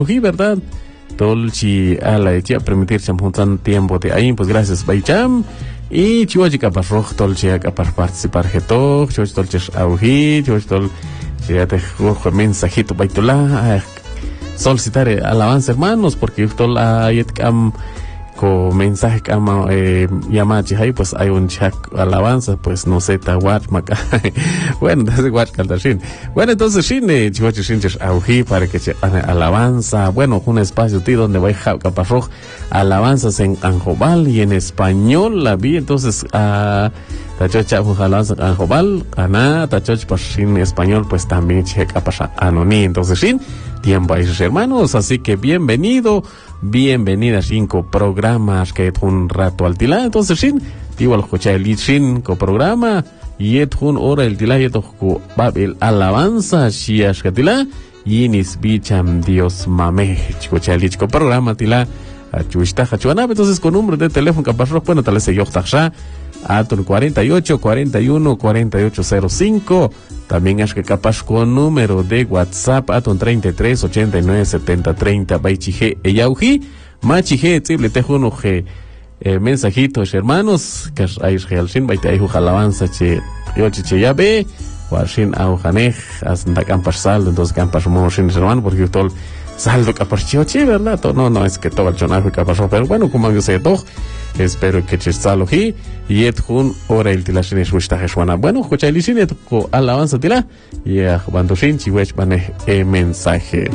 Sí, ¿verdad? Tolchi a la echa permitirse un tiempo de ahí, pues gracias, Baicham. Y chihuahua caparro, tolchi a capar participar geto, chihuahua tolches auji, chihuahua tol, ya te juego mensajito, baitula, solicitar alabanza, hermanos, porque tol ayet cam con mensaje cama llamachi ahí, pues hay un chat alabanza, pues no sé, tawat maca. Bueno, desde Wat Caldashin. Bueno, entonces Shin, chihuahua Shin auji para que se alabanza, bueno, un espacio ti donde va a caparro alabanzas en Anjobal y en español la vi, entonces tachocha alabanza en Anjobal, ana tachocha pues en español pues también checa para anoní, entonces Shin tiempo ahí, hermanos, así que bienvenida a 5 programas que un rato al tila, entonces Shin igual escucha el Shin co programa y un hora el tila y ko babel alabanza shiash katila y nis bicham Dios mame escucha el co programa tila chuista hachuana, entonces con número de teléfono capaz bueno tal vez se yochtasha Aton 48 41 4805. También es que capaz con número de WhatsApp Aton 33 89 70 30 Baichije Eyauji Machije Tible Tejuno G mensajitos hermanos que hay real sin baita hijo alabanza che yochiche ya ve Warshin Aujanej hasta campas saldo entonces campas moshin hermano porque todo saldo caparchio che verdad no es que todo el chonaje capaz pero bueno como yo sé todo espero que chistaloji y un hora el tilashin es wistajeshwana bueno escucha el isin ko alabanza tila y bandoshin chiwech bane mensaje